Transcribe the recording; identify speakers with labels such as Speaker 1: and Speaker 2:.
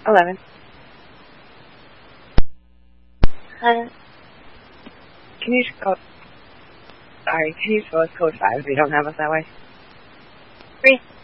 Speaker 1: 11. Can you just go? Sorry, can you spell us code 5 if you don't have us that way?
Speaker 2: 3.